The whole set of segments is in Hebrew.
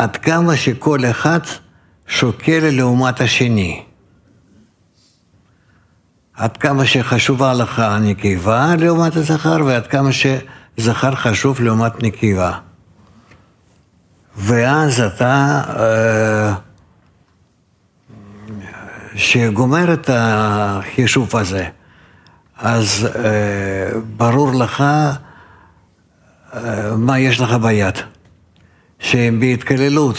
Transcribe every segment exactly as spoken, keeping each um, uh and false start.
עד כמה שכל אחד שוקל לעומת השני. עד כמה שחשובה לך הנקבה לעומת הזכר, ועד כמה שזכר חשוב לעומת נקבה. ואז אתה, שגומר את החישוב הזה, אז ברור לך מה יש לך ביד. שבהתכללות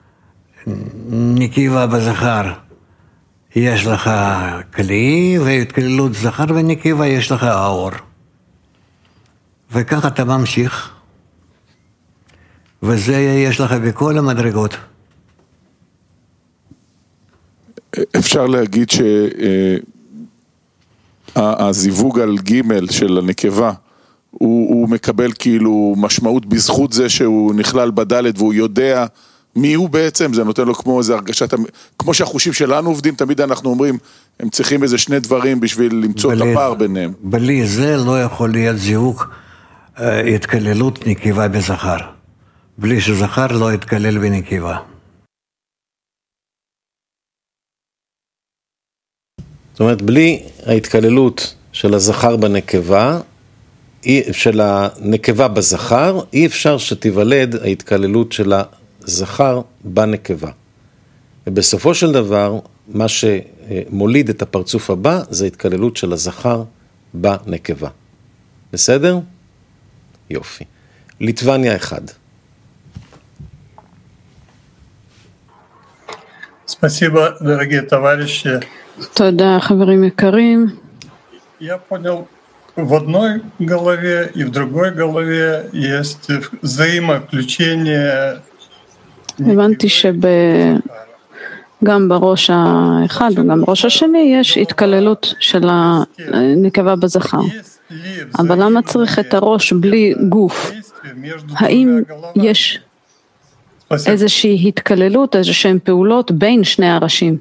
נקבה בזכר יש לך כלי, והתכללות זכר ונקבה יש לך האור. וככה אתה ממשיך, וזה יש לך בכל המדרגות. אפשר להגיד שהזיווג על ג' של הנקבה, הוא, הוא מקבל כאילו משמעות בזכות זה שהוא נכלל בדלת, והוא יודע מי הוא בעצם, זה נותן לו כמו איזה הרגשת, כמו שהחושים שלנו עובדים, תמיד אנחנו אומרים, הם צריכים איזה שני דברים בשביל למצוא את הפער ביניהם. בלי זה לא יכול להיות זיווג התכללות נקבה בזכר. בלי שזכר לא יתכלל בנקבה. זאת אומרת, בלי ההתכללות של הזכר בנקבה, של הנקבה בזכר, אי אפשר שתיוולד ההתכללות של הזכר בנקבה. ובסופו של דבר, מה שמוליד את הפרצוף הבא, זה התכללות של הזכר בנקבה. בסדר? יופי. ליטבניה אחד. Спасибо, дорогие товарищи. תודה, חברים יקרים. Я понял, в одной голове и в другой голове есть взаимоключение. הבנתי שגם בראש האחד וגם בראש השני יש התכללות של הנקבה בזכר. אבל למה צריך את הראש בלי גוף? האם יש איזושהי התכללות, איזשהן פעולות בין שני הראשים?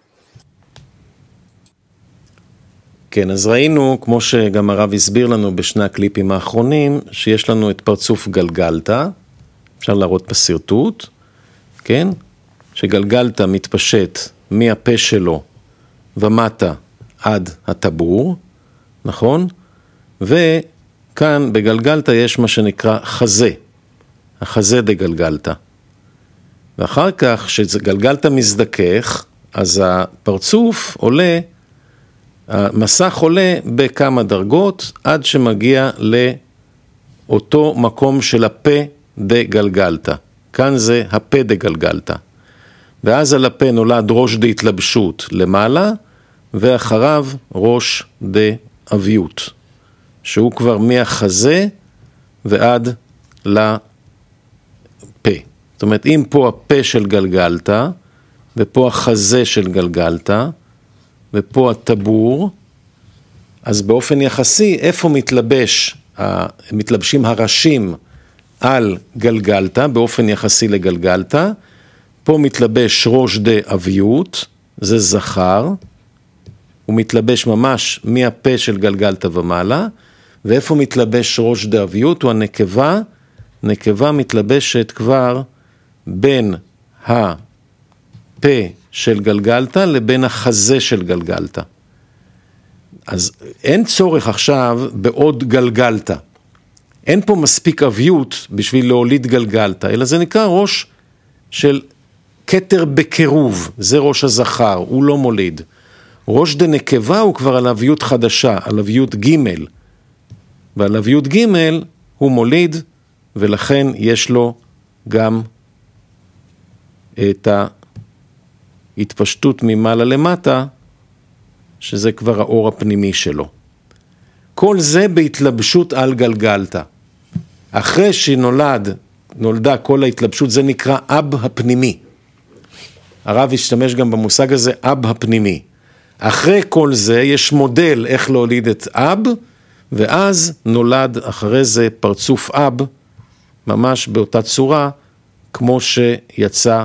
כן, אז ראינו, כמו שגם הרב הסביר לנו בשני הקליפים האחרונים, שיש לנו את פרצוף גלגלתא, אפשר להראות בסרטוט, כן? שגלגלתא מתפשט מהפה שלו ומטה עד הטבור, נכון? וכאן בגלגלתא יש מה שנקרא חזה, החזה דגלגלתא. ואחר כך שגלגלתא מזדכך, אז הפרצוף עולה, המסך עולה בכמה דרגות, עד שמגיע לאותו מקום של הפה דגלגלתא. כאן זה הפה דגלגלתא. ואז על הפה נולד ראש דהתלבשות למעלה, ואחריו ראש דאביות, שהוא כבר מהחזה ועד לפה. זאת אומרת, אם פה הפה של גלגלתא, ופה החזה של גלגלתא, ופה הטבור, אז באופן יחסי, איפה מתלבש, מתלבשים הראשים על גלגלתא, באופן יחסי לגלגלתא, פה מתלבש ראש דאביות, זה זכר, הוא מתלבש ממש מהפה של גלגלתא ומעלה, ואיפה מתלבש ראש דאביות, הוא הנקבה, נקבה מתלבשת כבר בין הפה של גלגלתא לבין החזה של גלגלתא. אז אין צורך עכשיו בעוד גלגלתא. אין פה מספיק אביות בשביל להוליד גלגלתא, אלא זה נקרא ראש של כתר בקירוב, זה ראש הזכר, הוא לא מוליד. ראש דנקבה הוא כבר על אביות חדשה, על אביות ג', ועל אביות ג' הוא מוליד, ולכן יש לו גם את ההתפשטות ממעלה למטה, שזה כבר האור הפנימי שלו. כל זה בהתלבשות על גלגלתא. אחרי שנולד, נולדה כל ההתלבשות, זה נקרא אב הפנימי. הרב השתמש גם במושג הזה, אב הפנימי. אחרי כל זה יש מודל איך להוליד את אב, ואז נולד אחרי זה פרצוף אב, ממש באותה צורה, כמו שיצא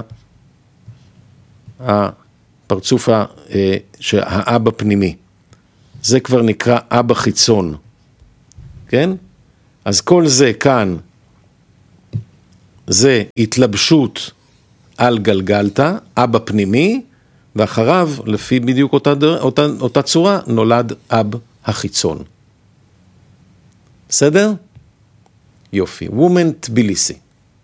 הפרצוף האב הפנימי. זה כבר נקרא אב החיצון. כן? אז כל זה כאן, זה התלבשות על גלגלתא, אבא פנימי, ואחריו, לפי בדיוק אותה, אותה, אותה צורה, נולד אב החיצון. בסדר? יופי. וומן טביליסי.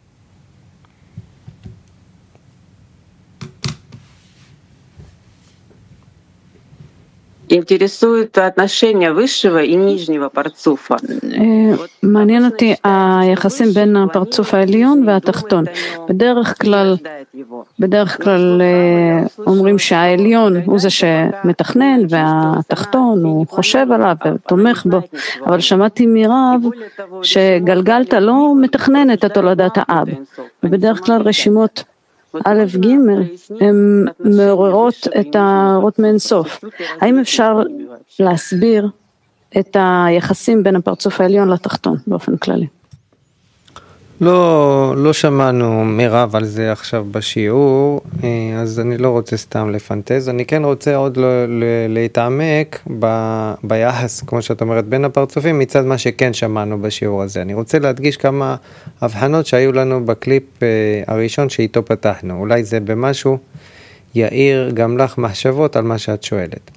Интересует отношение высшего и нижнего парцуфа. מעניין אותי היחסים בין הפרצוף העליון והתחתון. בדרך כלל, בדרך כלל אומרים שהעליון הוא זה שמתכנן והתחתון הוא חושב עליו ותומך בו. אבל שמעתי מרב שגלגלתא לא מתכנן את תולדת האב. ובדרך כלל רשימות א' ג' הן מעוררות את האורות מאינסוף. האם אפשר להסביר את היחסים בין הפרצוף העליון לתחתון באופן כללי? לא, לא שמענו מירב על זה עכשיו בשיעור, אז אני לא רוצה סתם לפנטז, אני כן רוצה עוד לא, להתעמק ב, ביחס, כמו שאת אומרת, בין הפרצופים, מצד מה שכן שמענו בשיעור הזה. אני רוצה להדגיש כמה הבחנות שהיו לנו בקליפ הראשון שאיתו פתחנו, אולי זה במשהו יאיר גם לך מחשבות על מה שאת שואלת.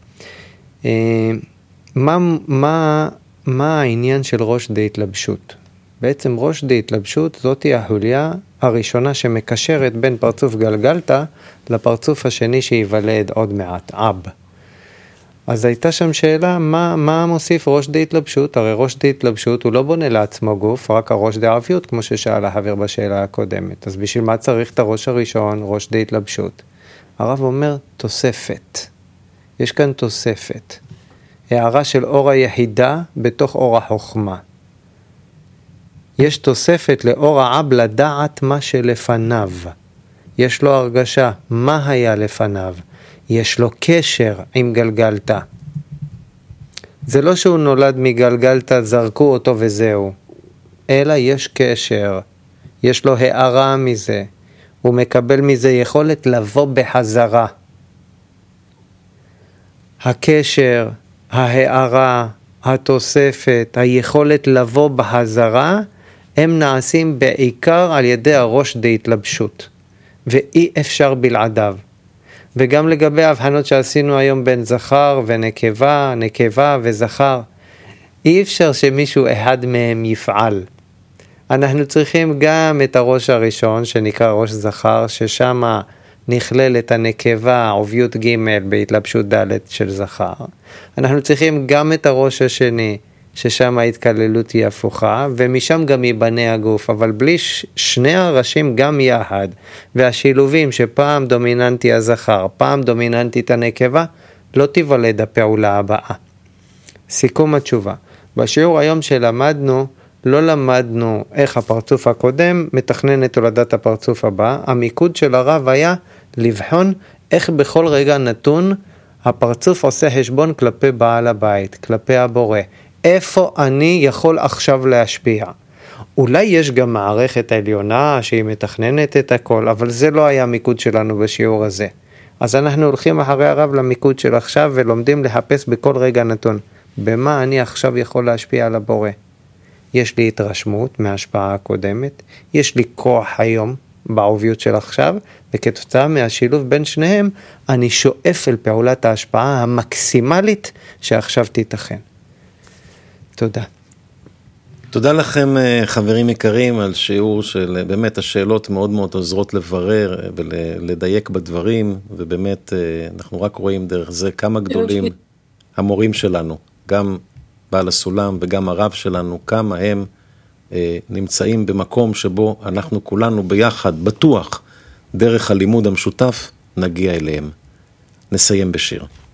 מה, מה, מה העניין של ראש דהתלבשות? בעצם ראש דהתלבשות זאת היא החוליה הראשונה שמקשרת בין פרצוף גלגלתא לפרצוף השני שיוולד עוד מעט, אב. אז הייתה שם שאלה, מה, מה מוסיף ראש דהתלבשות? הרי ראש דהתלבשות הוא לא בונה לעצמו גוף, רק הראש דעביות, כמו ששאל החבר בשאלה הקודמת. אז בשביל מה צריך את הראש הראשון, ראש דהתלבשות? הרב אומר תוספת. יש כאן תוספת. הערה של אור היחידה בתוך אור החוכמה. יש תוספת לאור העב לדעת מה שלפניו. יש לו הרגשה מה היה לפניו. יש לו קשר עם גלגלתא. זה לא שהוא נולד מגלגלתא, זרקו אותו וזהו. אלא יש קשר. יש לו הערה מזה. הוא מקבל מזה יכולת לבוא בחזרה. הקשר, ההערה, התוספת, היכולת לבוא בחזרה, הם נעשים בעיקר על ידי הראש דהתלבשות, ואי אפשר בלעדיו. וגם לגבי ההבחנות שעשינו היום בין זכר ונקבה, נקבה וזכר, אי אפשר שמישהו אחד מהם יפעל. אנחנו צריכים גם את הראש הראשון, שנקרא ראש זכר, ששם נכללת הנקבה, עוביות ג' בהתלבשות ד' של זכר. אנחנו צריכים גם את הראש השני, ששם ההתקללות היא הפוכה, ומשם גם ייבנה הגוף, אבל בלי שני הראשים גם יחד, והשילובים שפעם דומיננטי הזכר, פעם דומיננטי את הנקבה, לא תיוולד הפעולה הבאה. סיכום התשובה. בשיעור היום שלמדנו, לא למדנו איך הפרצוף הקודם מתכנן את תולדת הפרצוף הבא. המיקוד של הרב היה לבחון איך בכל רגע נתון הפרצוף עושה חשבון כלפי בעל הבית, כלפי הבורא. איפה אני יכול עכשיו להשפיע? אולי יש גם מערכת עליונה שהיא מתכננת את הכל, אבל זה לא היה המיקוד שלנו בשיעור הזה. אז אנחנו הולכים אחרי הרב למיקוד של עכשיו ולומדים לחפש בכל רגע נתון. במה אני עכשיו יכול להשפיע על הבורא? יש לי התרשמות מההשפעה הקודמת, יש לי כוח היום בעוביות של עכשיו, וכתוצאה מהשילוב בין שניהם, אני שואף אל פעולת ההשפעה המקסימלית שעכשיו תיתכן. תודה. תודה לכם חברים יקרים על שיעור של באמת השאלות מאוד מאוד עוזרות לברר ולדייק בדברים, ובאמת אנחנו רק רואים דרך זה כמה גדולים המורים שלנו, גם בעל הסולם וגם הרב שלנו, כמה הם אה, נמצאים במקום שבו אנחנו כולנו ביחד, בטוח, דרך הלימוד המשותף, נגיע אליהם. נסיים בשיר.